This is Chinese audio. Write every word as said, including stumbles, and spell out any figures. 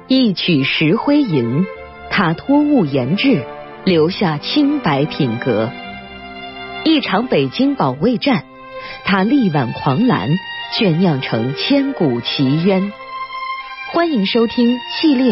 一曲石灰吟，他突兀言志，留下清白品格；一场北京保卫战，他力挽狂澜，却酿成千古奇冤。欢迎收听系列